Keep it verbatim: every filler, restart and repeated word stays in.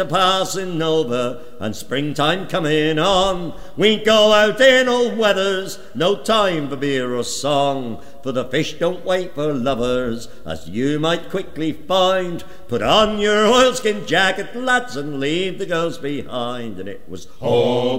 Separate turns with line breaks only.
passing over and springtime coming on. We go out in all weathers, no time for beer or song, for the fish don't wait for lovers, as you might quickly find. Put on your oilskin jacket, lads, and leave the girls behind. And it was ho